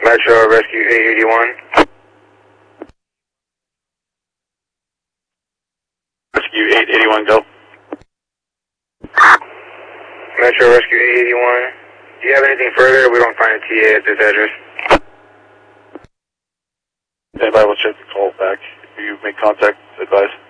Metro Rescue 881. Rescue 881, go. Metro Rescue 881. Do you have anything further? We don't find a TA at this address. Anybody will check the call back. If you make contact, advise.